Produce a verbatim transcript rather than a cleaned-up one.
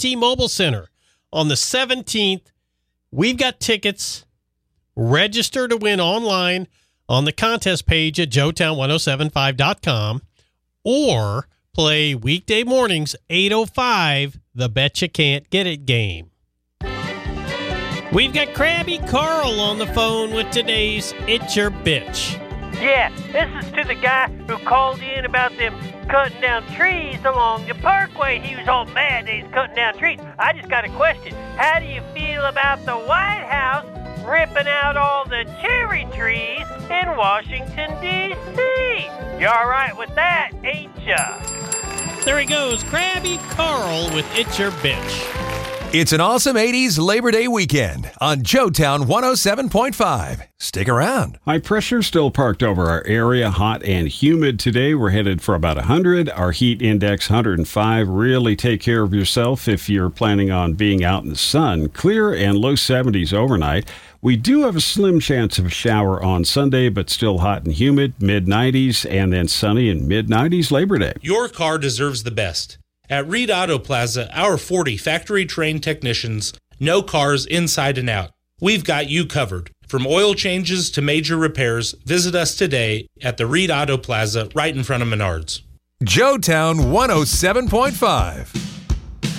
T-Mobile Center on the seventeenth. We've got tickets. Register to win online on the contest page at joetown ten seventy-five dot com or play weekday mornings, eight oh five, the Bet You Can't Get It game. We've got Krabby Carl on the phone with today's It's Your Bitch. Yeah, this is to the guy who called in about them cutting down trees along the parkway. He was all mad that he's cutting down trees. I just got a question. How do you feel about the White House ripping out all the cherry trees in Washington, D C? You all right with that, ain't ya? There he goes, Krabby Carl with It's Your Bitch. It's an awesome eighties Labor Day weekend on Joetown one oh seven point five. Stick around. High pressure still parked over our area, hot and humid today. We're headed for about one hundred. Our heat index one hundred five. Really take care of yourself if you're planning on being out in the sun. Clear and low seventies overnight. We do have a slim chance of a shower on Sunday, but still hot and humid, mid nineties, and then sunny and mid nineties Labor Day. Your car deserves the best. At Reed Auto Plaza, our forty factory-trained technicians know cars inside and out. We've got you covered. From oil changes to major repairs, visit us today at the Reed Auto Plaza right in front of Menards. Joetown one oh seven point five.